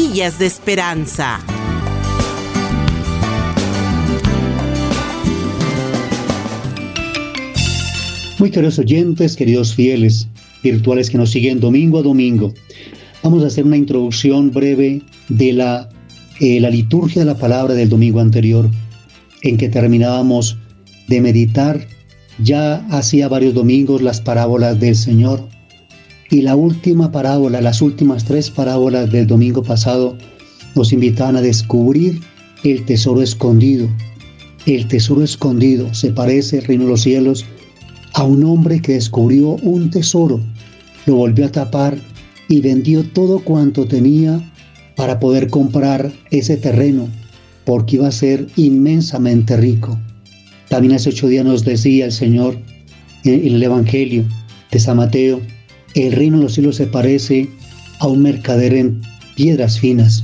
semillas de esperanza. Muy queridos oyentes, queridos fieles virtuales que nos siguen domingo a domingo, vamos a hacer una introducción breve de la liturgia de la palabra del domingo anterior, en que terminábamos de meditar ya hacía varios domingos las parábolas del Señor. Y la última parábola, las últimas 3 parábolas del domingo pasado, nos invitaban a descubrir el tesoro escondido. El tesoro escondido se parece, el reino de los cielos, a un hombre que descubrió un tesoro, lo volvió a tapar y vendió todo cuanto tenía para poder comprar ese terreno, porque iba a ser inmensamente rico. También hace 8 días nos decía el Señor en el Evangelio de San Mateo: el reino de los cielos se parece a un mercader en piedras finas,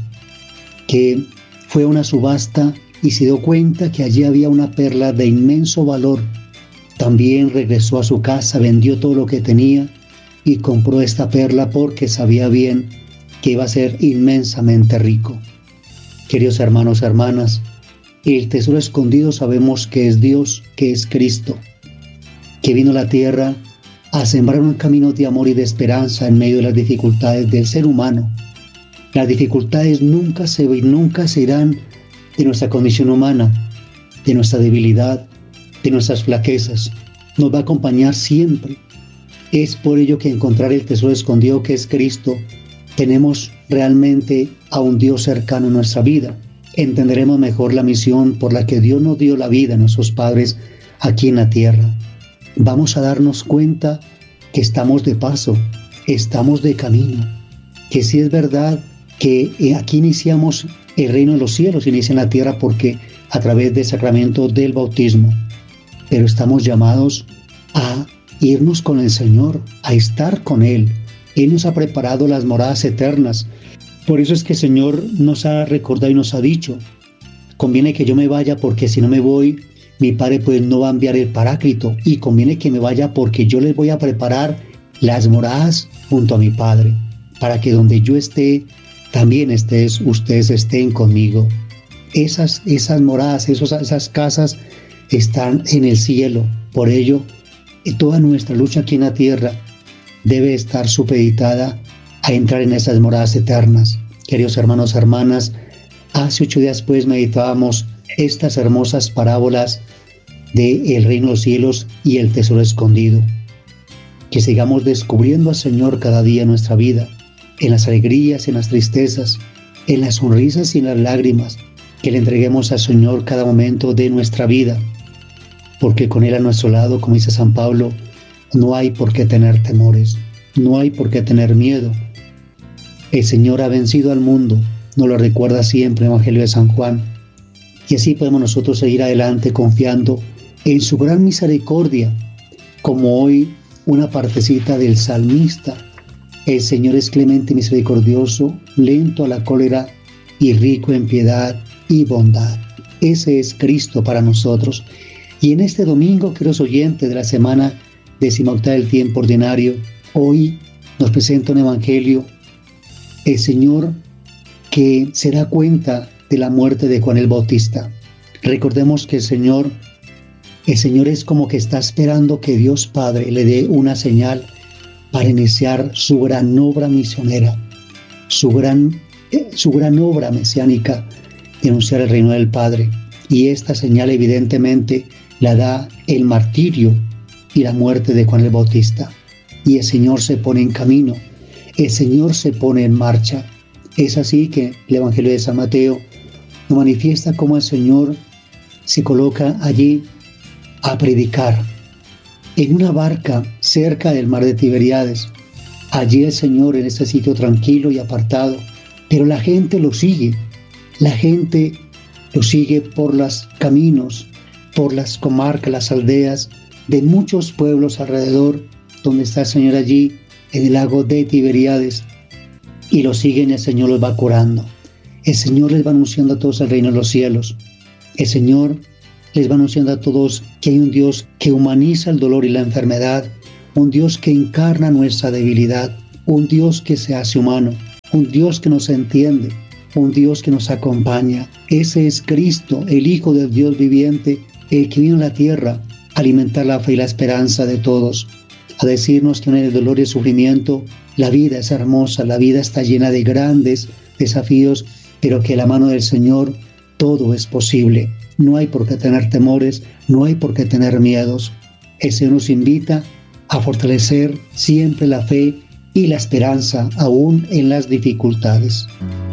que fue a una subasta y se dio cuenta que allí había una perla de inmenso valor. También regresó a su casa, vendió todo lo que tenía y compró esta perla porque sabía bien que iba a ser inmensamente rico. Queridos hermanos, hermanas, el tesoro escondido sabemos que es Dios, que es Cristo, que vino a la tierra a sembrar un camino de amor y de esperanza en medio de las dificultades del ser humano. Las dificultades nunca se irán de nuestra condición humana, de nuestra debilidad, de nuestras flaquezas. Nos va a acompañar siempre. Es por ello que encontrar el tesoro escondido, que es Cristo, tenemos realmente a un Dios cercano en nuestra vida. Entenderemos mejor la misión por la que Dios nos dio la vida a nuestros padres aquí en la tierra. Vamos a darnos cuenta que estamos de paso, estamos de camino, que sí es verdad que aquí iniciamos el reino de los cielos, inicia en la tierra porque a través del sacramento del bautismo, pero estamos llamados a irnos con el Señor, a estar con Él. Él nos ha preparado las moradas eternas. Por eso es que el Señor nos ha recordado y nos ha dicho: conviene que yo me vaya, porque si no me voy, mi Padre pues no va a enviar el Paráclito, y conviene que me vaya porque yo les voy a preparar las moradas junto a mi Padre, para que donde yo esté, también ustedes estén conmigo. Esas moradas, esas casas están en el cielo. Por ello, toda nuestra lucha aquí en la tierra debe estar supeditada a entrar en esas moradas eternas. Queridos hermanos, hermanas, hace 8 días pues meditábamos estas hermosas parábolas de el reino de los cielos y el tesoro escondido. Que sigamos descubriendo al Señor cada día en nuestra vida, en las alegrías, en las tristezas, en las sonrisas y en las lágrimas, que le entreguemos al Señor cada momento de nuestra vida, porque con Él a nuestro lado, como dice San Pablo, no hay por qué tener temores, no hay por qué tener miedo. El Señor ha vencido al mundo, nos lo recuerda siempre el Evangelio de San Juan, y así podemos nosotros seguir adelante confiando en su gran misericordia, como hoy una partecita del salmista: el Señor es clemente y misericordioso, lento a la cólera y rico en piedad y bondad. Ese es Cristo para nosotros. Y en este domingo, queridos oyentes de la semana 18ª del tiempo ordinario, hoy nos presenta un evangelio, el Señor que se da cuenta de la muerte de Juan el Bautista. Recordemos que el Señor es como que está esperando que Dios Padre le dé una señal para iniciar su gran obra misionera, su gran obra mesiánica de anunciar el reino del Padre. Y esta señal evidentemente la da el martirio y la muerte de Juan el Bautista. Y el Señor se pone en camino, el Señor se pone en marcha. Es así que el Evangelio de San Mateo nos manifiesta cómo el Señor se coloca allí a predicar en una barca cerca del mar de Tiberíades. Allí el Señor en este sitio tranquilo y apartado, pero la gente lo sigue. La gente lo sigue por los caminos, por las comarcas, las aldeas de muchos pueblos alrededor, donde está el Señor allí en el lago de Tiberíades, y lo siguen y el Señor los va curando. El Señor les va anunciando a todos el reino de los cielos. El Señor les va anunciando a todos que hay un Dios que humaniza el dolor y la enfermedad, un Dios que encarna nuestra debilidad, un Dios que se hace humano, un Dios que nos entiende, un Dios que nos acompaña. Ese es Cristo, el Hijo del Dios viviente, el que vino a la tierra a alimentar la fe y la esperanza de todos, a decirnos que en el dolor y el sufrimiento la vida es hermosa, la vida está llena de grandes desafíos, pero que a la mano del Señor todo es posible. No hay por qué tener temores, no hay por qué tener miedos. El Señor nos invita a fortalecer siempre la fe y la esperanza, aún en las dificultades.